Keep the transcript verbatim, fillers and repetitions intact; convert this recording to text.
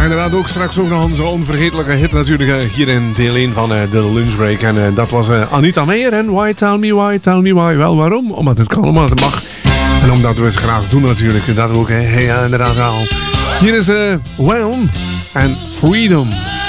inderdaad ook straks ook nog onze onvergetelijke hit natuurlijk uh, hier in deel één van uh, de lunchbreak. En uh, dat was uh, Anita Meijer en Why Tell Me Why, Tell Me Why. Wel, waarom? Omdat het kan, omdat het mag. En omdat we het graag doen natuurlijk. Dat ook, hè. Hey, ja, inderdaad wel. Hier is uh, Wham en Freedom.